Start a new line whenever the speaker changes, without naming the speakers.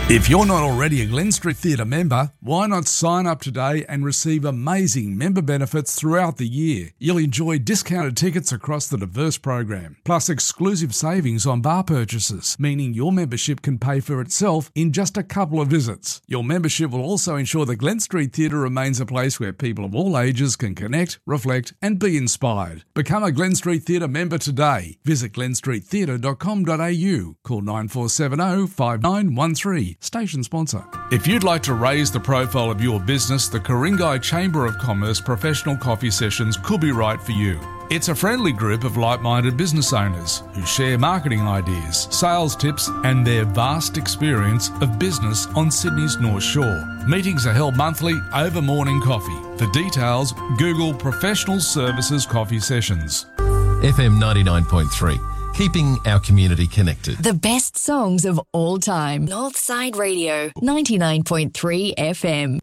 If you're not already a Glen Street Theatre member, why not sign up today and receive amazing member benefits throughout the year? You'll enjoy discounted tickets across the diverse program, plus exclusive savings on bar purchases, meaning your membership can pay for itself in just a couple of visits. Your membership will also ensure the Glen Street Theatre remains a place where people of all ages can connect, reflect and be inspired. Become a Glen Street Theatre member today. Visit glenstreettheatre.com.au. Call 9470 5913. Station sponsor. If you'd like to raise the profile of your business, the Ku-ring-gai Chamber of Commerce Professional Coffee Sessions could be right for you. It's a friendly group of like-minded business owners who share marketing ideas, sales tips and their vast experience of business on Sydney's North Shore. Meetings are held monthly over morning coffee. For details, Google Professional Services Coffee Sessions.
FM 99.3. Keeping our community connected.
The best songs of all time. Northside Radio, 99.3 FM.